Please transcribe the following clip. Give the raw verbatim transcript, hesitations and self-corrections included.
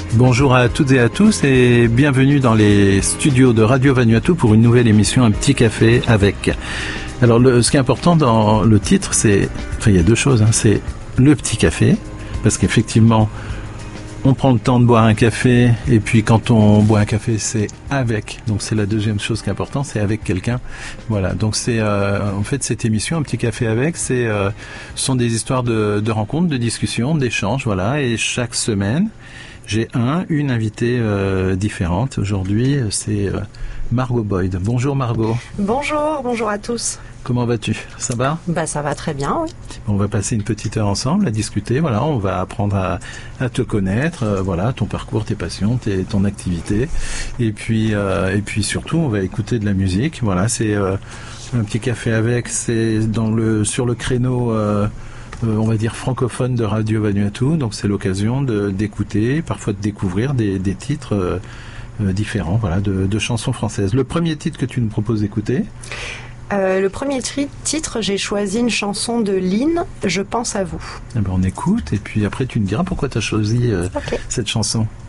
Bonjour à toutes et à tous et bienvenue dans les studios de Radio Vanuatu pour une nouvelle émission Un petit café avec. Alors le, ce qui est important dans le titre, c'est, enfin il y a deux choses, hein, c'est le petit café, parce qu'effectivement on prend le temps de boire un café et puis quand on boit un café c'est avec, donc c'est la deuxième chose qui est importante, c'est avec quelqu'un. Voilà, donc c'est euh, en fait cette émission Un petit café avec, c'est euh, ce sont des histoires de, de rencontres, de discussions, d'échanges, voilà, et chaque semaine j'ai un, une invitée euh, différente. Aujourd'hui, c'est euh, Margot Boyd. Bonjour Margot. Bonjour, bonjour à tous. Comment vas-tu? Ça va? Bah ça va très bien, oui. On va passer une petite heure ensemble à discuter. Voilà, on va apprendre à, à te connaître. Euh, voilà, ton parcours, tes passions, tes, ton activité. Et puis, euh, et puis surtout, on va écouter de la musique. Voilà, c'est euh, un petit café avec. C'est dans le sur le créneau. Euh, Euh, on va dire francophone de Radio Vanuatu, donc c'est l'occasion de, d'écouter, parfois de découvrir des, des titres euh, euh, différents, voilà, de, de chansons françaises. Le premier titre que tu nous proposes d'écouter? euh, Le premier tri- titre, j'ai choisi une chanson de Lynn, Je pense à vous. Eh ben on écoute, et puis après tu nous diras pourquoi tu as choisi euh, Okay. cette chanson.